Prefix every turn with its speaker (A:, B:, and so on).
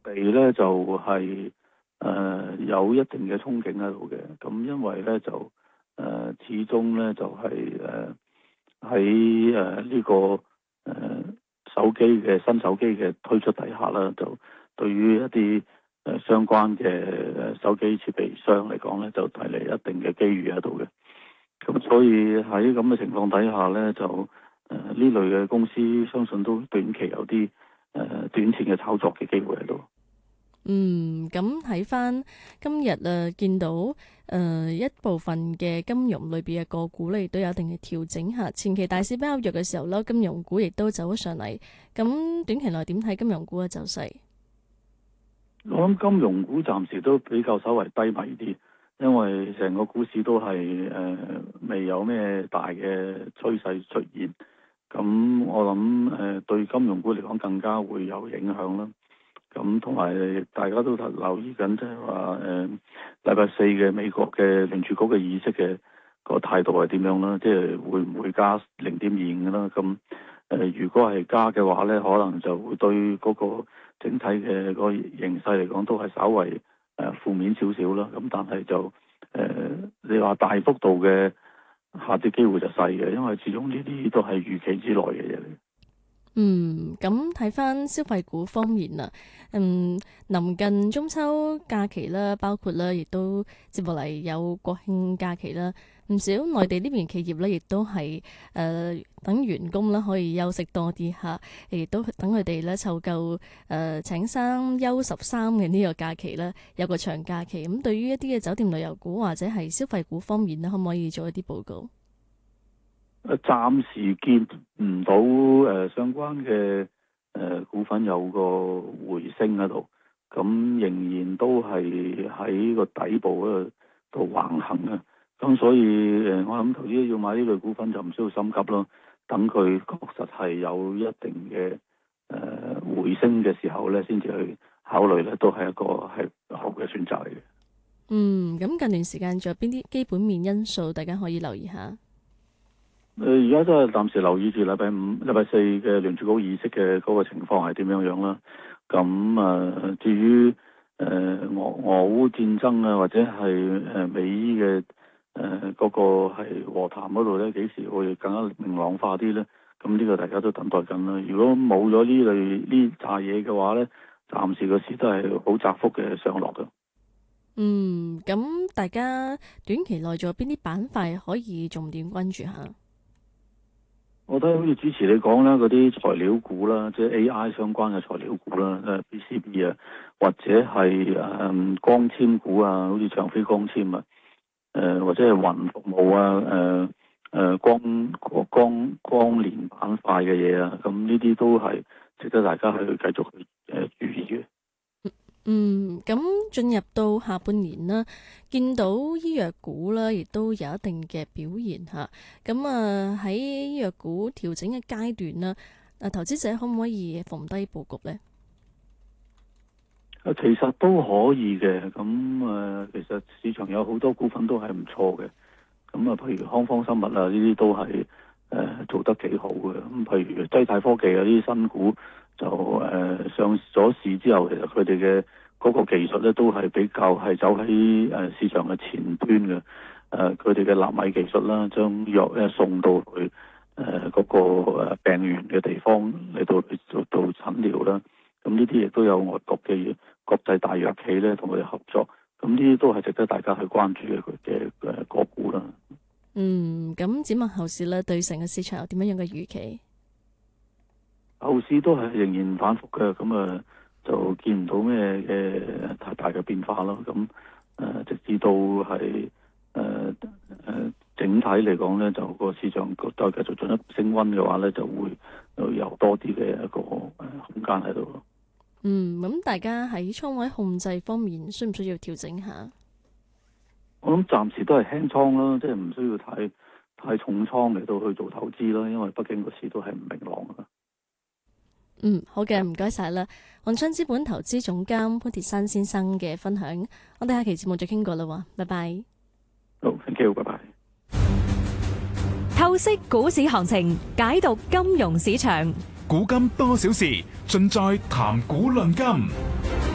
A: 地咧就係、有一定嘅憧憬喺度嘅。咁因為咧就始終咧就係喺呢個手機嘅新手機嘅推出底下啦，就對於一啲相關嘅手機設備商嚟講咧，就帶嚟一定嘅機遇喺度嘅。咁所以喺咁嘅情況底下咧，就呢類嘅公司相信都短期有啲短線嘅炒作嘅機會喺度。
B: 咁睇翻今日見到一部分嘅金融類別嘅個股咧，亦都有一定嘅調整下。前期大市比較弱嘅時候咧，金融股亦都走咗上嚟。咁短期內點睇金融股嘅走勢？
A: 我諗金融股暫時都比較稍微低迷啲，因為成個股市都係未有咩大嘅趨勢出現。咁我諗對金融股嚟講更加會有影響啦。咁同埋大家都留意緊，即係話禮拜四嘅美國嘅聯儲局嘅議息嘅個態度係點樣啦？即係會唔會加0.25啦？咁如果係加嘅話咧，可能就會對嗰個整體嘅個形勢嚟講都係稍為負面少少啦。咁但係就你話大幅度嘅下跌機會就細嘅，因為始終呢啲都係預期之內嘅嘢嚟。
B: 咁睇翻消費股方面啦，臨近中秋假期啦，包括啦，亦都接落嚟有國慶假期啦，唔少內地呢邊企業咧，亦都係等員工啦可以休息多啲吓，亦都等佢哋咧湊夠請3休13嘅呢個假期啦，有個長假期。咁對於一啲嘅酒店旅遊股或者係消費股方面咧，可唔可以做一啲報告？
A: 暫時見唔到相關嘅股份有個回升喺度，咁仍然都係喺個底部嗰度橫行啊。咁所以我諗投資要買呢類股份就唔需要心急咯，等佢確實係有一定嘅回升嘅時候咧，先至去考慮咧，都係一個係好嘅選擇嚟嘅。
B: 咁近段時間仲有邊啲基本面因素大家可以留意下？
A: 而家都係暫時留意住禮拜5、禮拜4嘅聯儲局議息嘅嗰個情況係點樣樣啦。咁至於俄烏戰爭啊，或者係美伊嘅嗰個係和談嗰度咧，幾時會更加明朗化啲咧？咁呢個大家都等待緊啦。如果冇咗呢扎嘢嘅話咧，暫時個市都係好窄幅嘅上落嘅。
B: 咁大家短期內仲有邊啲板塊可以重點關注下？
A: 我覺得好似主持你講啦，嗰啲材料股啦，即係 AI 相關嘅材料股啦，PCB 啊，或者係光纖股啊，好似長飛光纖啊，或者係雲服務啊，光連板塊嘅嘢啊，咁呢啲都係值得大家去繼續去注意嘅。
B: 咁進入到下半年啦，見到醫藥股啦，亦都有一定嘅表現吓。咁喺醫藥股調整嘅階段啦，投資者可唔可以逢低布局呢？
A: 其實都可以嘅。咁其實市場有好多股份都係唔錯嘅。咁譬如康方生物啊，呢啲都係做得幾好嘅。咁譬如低泰科技啊，呢啲新股就上咗市之後，其實佢哋嘅嗰個技術咧都係比較係走喺市場嘅前端嘅。佢哋嘅納米技術啦，將藥咧送到去嗰個病原嘅地方嚟到做診療啦。咁呢啲亦都有外國嘅國際大藥企咧同佢哋合作。咁呢啲都係值得大家去關注嘅個股啦。
B: 咁展望後市咧，對成個市場有點樣樣嘅預期？
A: 後市都係仍然反覆嘅，咁就見唔到咩嘅太大嘅變化咯。咁直至到係整體嚟講咧，就個市場再繼續進一步升溫嘅話咧，就會有多啲嘅一個空間喺度咯。
B: 咁大家喺倉位控制方面，需唔需要調整下？
A: 我諗暫時都係輕倉啦，即係唔需要太重倉嚟到去做投資啦，因為畢竟個市都係唔明朗噶。
B: 好嘅，唔該晒啦，漢昌資本投資總監潘鐵珊先生嘅分享，我哋下期節目再傾過啦，拜拜。
A: 好，thank you，拜拜。
C: 透析股市行情，解讀金融市場，
D: 古今多少事，盡在談股論金。